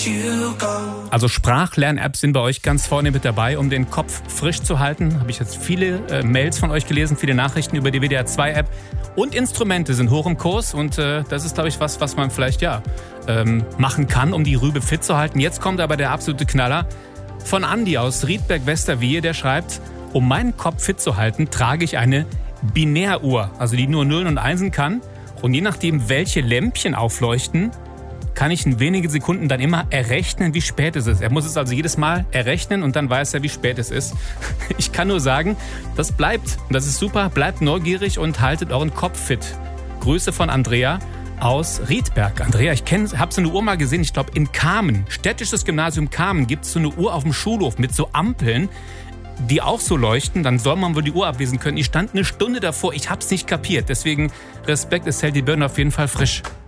Also Sprachlern-Apps sind bei euch ganz vorne mit dabei, um den Kopf frisch zu halten. Habe ich jetzt viele Mails von euch gelesen, viele Nachrichten über die WDR 2-App. Und Instrumente sind hoch im Kurs und das ist, glaube ich, was man vielleicht machen kann, um die Rübe fit zu halten. Jetzt kommt aber der absolute Knaller von Andi aus Riedberg-Westerwiehe, der schreibt: Um meinen Kopf fit zu halten, trage ich eine Binäruhr, also die nur Nullen und Einsen kann. Und je nachdem, welche Lämpchen aufleuchten, kann ich in wenigen Sekunden dann immer errechnen, wie spät es ist. Er muss es also jedes Mal errechnen und dann weiß er, wie spät es ist. Ich kann nur sagen, das bleibt. Und das ist super. Bleibt neugierig und haltet euren Kopf fit. Grüße von Andrea aus Riedberg. Andrea, ich habe so eine Uhr mal gesehen, ich glaube in Kamen, städtisches Gymnasium Kamen, gibt es so eine Uhr auf dem Schulhof mit so Ampeln, die auch so leuchten. Dann soll man wohl die Uhr ablesen können. Ich stand eine Stunde davor, ich hab's nicht kapiert. Deswegen Respekt, es hält die Birne auf jeden Fall frisch.